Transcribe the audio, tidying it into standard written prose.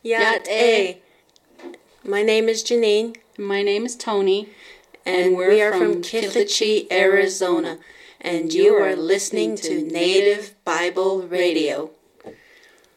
Yat A. My name is Janine. My name is Tony. And we are from Kittleachee, Arizona. And you are listening to Native Bible Radio.